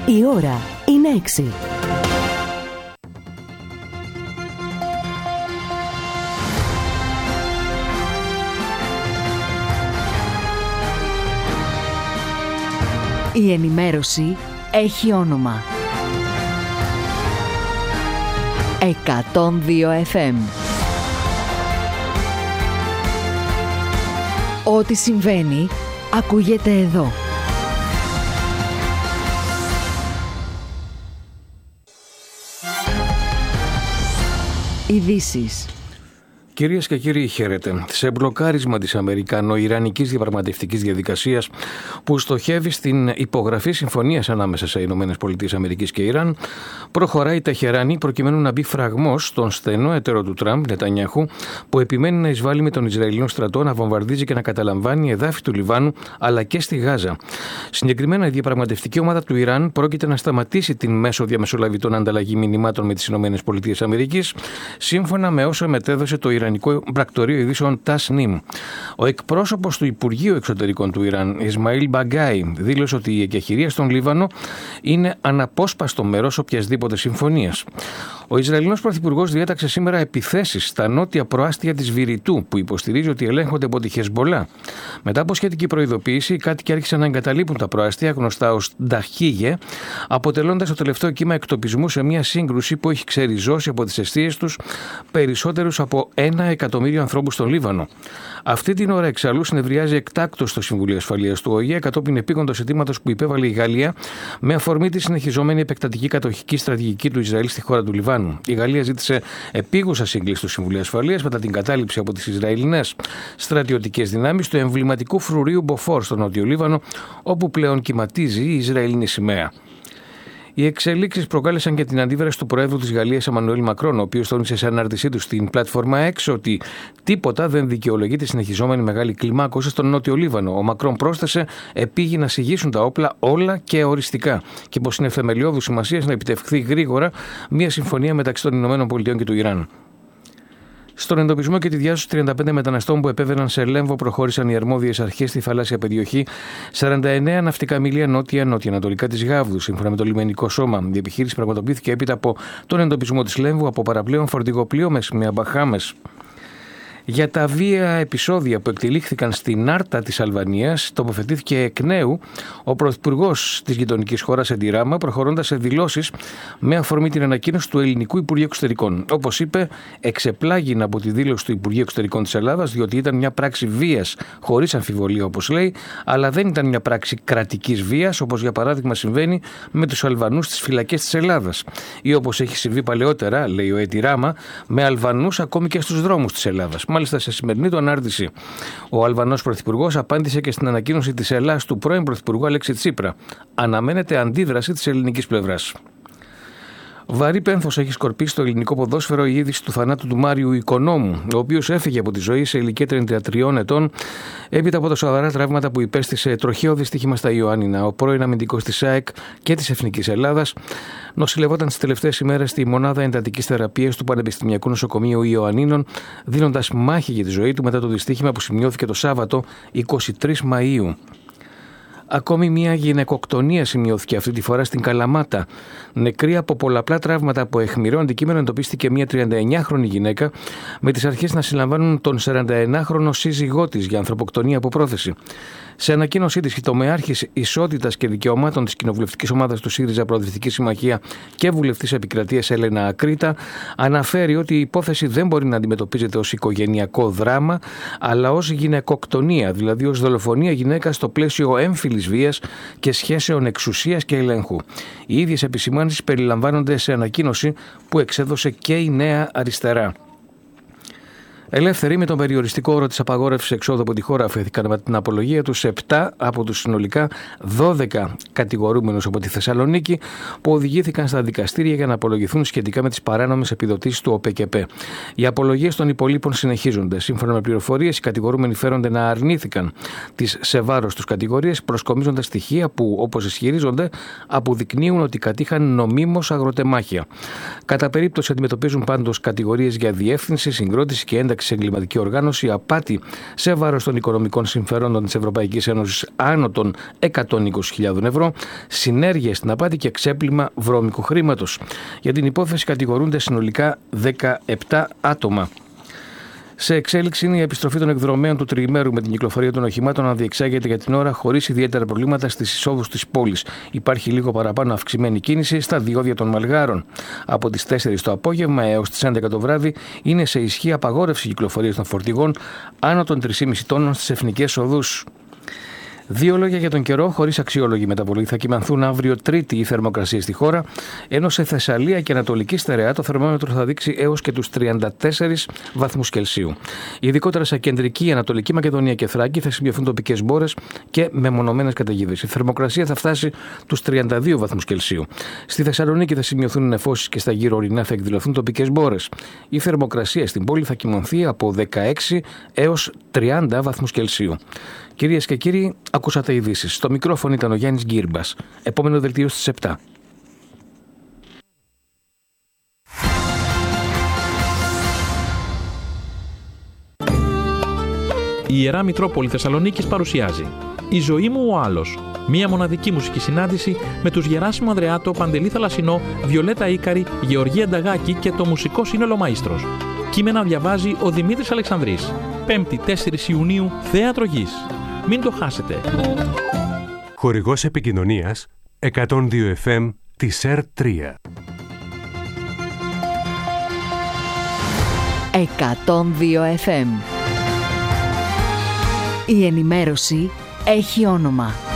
Η ώρα είναι 6. Η ενημέρωση έχει όνομα. 102 FM. Ό,τι συμβαίνει, ακούγεται εδώ. Ειδήσεις. Κυρίες και κύριοι, χαίρετε. Σε μπλοκάρισμα της Αμερικανο-Ιρανικής διαπραγματευτικής διαδικασίας που στοχεύει στην υπογραφή συμφωνίας ανάμεσα σε ΗΠΑ και Ιράν, προχωράει η Τεχεράνη προκειμένου να μπει φραγμός στον στενό εταίρο του Τραμπ, Νετανιάχου, που επιμένει να εισβάλλει με τον Ισραηλινό στρατό να βομβαρδίζει και να καταλαμβάνει εδάφη του Λιβάνου αλλά και στη Γάζα. Συγκεκριμένα, η διαπραγματευτική ομάδα του Ιράν πρόκειται να σταματήσει την μέσω διαμεσολαβητών ανταλλαγή μηνυμάτων με τις ΗΠΑ, σύμφωνα με όσα μετέδωσε το Ιρανικό πρακτορείο ειδήσεων Tasnim. Ο εκπρόσωπος του Υπουργείου Εξωτερικών του Ιράν, Ισμαήλ Μπαγκάι, δήλωσε ότι η εκεχηρία στον Λίβανο είναι αναπόσπαστο μέρος οποιασδήποτε συμφωνίας. Ο Ισραηλινός Πρωθυπουργός διέταξε σήμερα επιθέσεις στα νότια προάστια της Βηρητού, που υποστηρίζει ότι ελέγχονται από τη Χεσμπολά. Μετά από σχετική προειδοποίηση, οι κάτοικοι άρχισαν να εγκαταλείπουν τα προάστια, γνωστά ως Νταχίγε, αποτελώντας το τελευταίο κύμα εκτοπισμού σε μια σύγκρουση που έχει ξεριζώσει από τις αιστείες τους περισσότερους από 1 εκατομμύριο ανθρώπους στον Λίβανο. Αυτή την ώρα, εξαλλού, συνεδριάζει εκτάκτως στο Συμβουλίο Ασφαλείας του ΟΗΕ κατόπιν επίγοντος αιτήματος που υπέβαλε η Γαλλία με αφορμή τη συνεχιζόμενη επεκτατική κατοχική στρατηγική του Ισραήλ στη χώρα του Λιβάνου. Η Γαλλία ζήτησε επίγουσα σύγκληση του Συμβουλίου Ασφαλείας μετά την κατάληψη από τις Ισραηλινές στρατιωτικές δυνάμεις του εμβληματικού φρουρίου Μποφόρ στο Νότιο Λίβανο, όπου πλέον κυματίζει η Ισραηλινή σημαία. Οι εξελίξεις προκάλεσαν και την αντίδραση του Προέδρου της Γαλλίας, Εμμανουέλ Μακρόν, ο οποίος τόνισε σε ανάρτησή του στην πλατφόρμα X ότι τίποτα δεν δικαιολογεί τη συνεχιζόμενη μεγάλη κλιμάκωση στον Νότιο Λίβανο. Ο Μακρόν πρόσθεσε: επήγει να συγγύσουν τα όπλα όλα και οριστικά, και πως είναι θεμελιώδους σημασίας να επιτευχθεί γρήγορα μια συμφωνία μεταξύ των ΗΠΑ και του Ιράν. Στον εντοπισμό και τη διάσωση 35 μεταναστών που επέβαιναν σε Λέμβο προχώρησαν οι αρμόδιες αρχές στη θαλάσσια περιοχή 49 ναυτικά μίλια νότια-νότια-ανατολικά της Γάβδου, σύμφωνα με το λιμενικό σώμα. Η επιχείρηση πραγματοποιήθηκε έπειτα από τον εντοπισμό της Λέμβου από παραπλέον φορτηγοπλοίο με αμπαχάμες. Για τα βία επεισόδια που εκτελήχθηκαν στην Άρτα της Αλβανίας, τοποθετήθηκε εκ νέου ο Πρωθυπουργός της γειτονικής χώρας Εντιράμα, προχωρώντας σε δηλώσεις με αφορμή την ανακοίνωση του Ελληνικού Υπουργείου Εξωτερικών. Όπως είπε, εξεπλάγει από τη δήλωση του Υπουργείου Εξωτερικών της Ελλάδας, διότι ήταν μια πράξη βίας, χωρίς αμφιβολία όπως λέει, αλλά δεν ήταν μια πράξη κρατικής βίας, όπως για παράδειγμα συμβαίνει με τους Αλβανούς στις φυλακές της Ελλάδας, ή όπως έχει συμβεί παλαιότερα, λέει ο Εντιράμα, με Αλβανούς ακόμη και στους δρόμους της Ελλάδας. Μάλιστα, σε σημερινή του ανάρτηση, ο Αλβανός Πρωθυπουργός απάντησε και στην ανακοίνωση της Ελλάδας του πρώην Πρωθυπουργού Αλέξη Τσίπρα. Αναμένεται αντίδραση της ελληνικής πλευράς. Βαρύ πένθος έχει σκορπίσει στο ελληνικό ποδόσφαιρο η είδηση του θανάτου του Μάριου Οικονόμου, ο οποίος έφυγε από τη ζωή σε ηλικία 33 ετών έπειτα από τα σοβαρά τραύματα που υπέστησε τροχαίο δυστύχημα στα Ιωάννινα. Ο πρώην αμυντικός της ΑΕΚ και της Εθνικής Ελλάδας νοσηλευόταν τις τελευταίες ημέρες στη μονάδα εντατικής θεραπείας του Πανεπιστημιακού Νοσοκομείου Ιωαννίνων, δίνοντας μάχη για τη ζωή του μετά το δυστύχημα που σημειώθηκε το Σάββατο 23 Μαΐου. Ακόμη μια γυναικοκτονία σημειώθηκε αυτή τη φορά στην Καλαμάτα. Νεκρή από πολλαπλά τραύματα από αιχμηρό αντικείμενο εντοπίστηκε μια 39χρονη γυναίκα, με τις αρχές να συλλαμβάνουν τον 41χρονο σύζυγό της για ανθρωποκτονία από πρόθεση. Σε ανακοίνωσή της, η τομεάρχης Ισότητας και Δικαιωμάτων της κοινοβουλευτικής ομάδας του ΣΥΡΙΖΑ Προοδευτική Συμμαχία και βουλευτής επικρατείας Έλενα Ακρίτα αναφέρει ότι η υπόθεση δεν μπορεί να αντιμετωπίζεται ως οικογενειακό δράμα, αλλά ως γυναικοκτονία, δηλαδή ως δολοφονία γυναίκας στο πλαίσιο έμφυλης βίας και σχέσεων εξουσίας και ελέγχου. Οι ίδιες επισημάνσεις περιλαμβάνονται σε ανακοίνωση που εξέδωσε και η Νέα Αριστερά. Ελεύθεροι με τον περιοριστικό όρο της απαγόρευσης εξόδου από τη χώρα αφέθηκαν με την απολογία τους 7 από τους συνολικά 12 κατηγορούμενους από τη Θεσσαλονίκη που οδηγήθηκαν στα δικαστήρια για να απολογηθούν σχετικά με τις παράνομες επιδοτήσεις του ΟΠΕΚΕΠΕ. Οι απολογίες των υπολείπων συνεχίζονται. Σύμφωνα με πληροφορίες, οι κατηγορούμενοι φέρονται να αρνήθηκαν τις σε βάρος τους κατηγορίες, προσκομίζοντας στοιχεία που, όπως ισχυρίζονται, αποδεικνύουν ότι κατήχαν νομίμως αγροτεμάχια. Κατά περίπτωση αντιμετωπίζουν πάντως κατηγορίες για διεύθυνση, συγκρότηση και ένταξη ένταξη σε εγκληματική οργάνωση, απάτη σε βάρος των οικονομικών συμφερόντων της Ευρωπαϊκής Ένωσης άνω των 120.000 ευρώ, συνέργεια στην απάτη και ξέπλυμα βρώμικου χρήματος. Για την υπόθεση κατηγορούνται συνολικά 17 άτομα. Σε εξέλιξη είναι η επιστροφή των εκδρομέων του τριημέρου με την κυκλοφορία των οχημάτων να διεξάγεται για την ώρα χωρίς ιδιαίτερα προβλήματα στις εισόδους της πόλης. Υπάρχει λίγο παραπάνω αυξημένη κίνηση στα διόδια των Μαλγάρων. Από τις 4 το απόγευμα έως τις 11 το βράδυ είναι σε ισχύ απαγόρευση κυκλοφορίας των φορτηγών άνω των 3,5 τόνων στις εθνικές οδούς. Δύο λόγια για τον καιρό, χωρίς αξιόλογη μεταβολή. Θα κυμανθούν αύριο Τρίτη οι θερμοκρασίες στη χώρα, ενώ σε Θεσσαλία και Ανατολική Στερεά το θερμόμετρο θα δείξει έως και τους 34 βαθμούς Κελσίου. Ειδικότερα σε κεντρική Ανατολική Μακεδονία και Θράκη θα σημειωθούν τοπικές μπόρες και μεμονωμένες καταιγίδες. Η θερμοκρασία θα φτάσει τους 32 βαθμούς Κελσίου. Στη Θεσσαλονίκη θα σημειωθούν νεφώσεις και στα γύρω ορεινά θα εκδηλωθούν τοπικές μπόρες. Η θερμοκρασία στην πόλη θα κυμανθεί από 16 έως 30 βαθμούς Κελσίου. Κυρίες και κύριοι, ακούσατε ειδήσεις. Στο μικρόφωνο ήταν ο Γιάννης Γκύρμπας. Επόμενο δελτίο στις 7. Η Ιερά Μητρόπολη Θεσσαλονίκης παρουσιάζει «Η ζωή μου ο άλλος». Μία μοναδική μουσική συνάντηση με τους Γεράσιμο Ανδρεάτο, Παντελή Θαλασσινό, Βιολέτα Ίκαρη, Γεωργία Νταγάκη και το μουσικό σύνολο Μαΐστρος. Κείμενα διαβάζει ο Δημήτρης Αλεξανδρής. 5η 4 Ιουνίου, Θέατρο Γης. Μην το χάσετε. Χορηγός επικοινωνίας 102 FM της ΕΡΤ3. 102 FM. Η ενημέρωση έχει όνομα.